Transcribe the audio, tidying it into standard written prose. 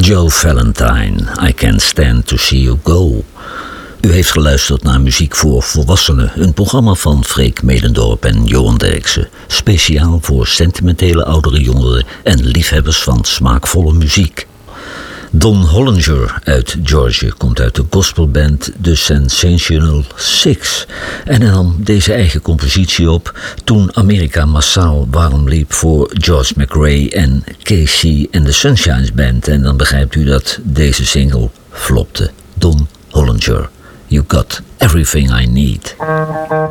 Joe Valentine, I Can't Stand to See You Go. U heeft geluisterd naar Muziek voor Volwassenen, een programma van Freek Medendorp en Johan Derksen. Speciaal voor sentimentele oudere jongeren en liefhebbers van smaakvolle muziek. Don Hollinger uit Georgia komt uit de gospelband The Sensational Six. En hij nam deze eigen compositie op toen Amerika massaal warm liep voor George McRae en Casey and the Sunshines Band. En dan begrijpt u dat deze single flopte. Don Hollinger, You Got Everything I Need.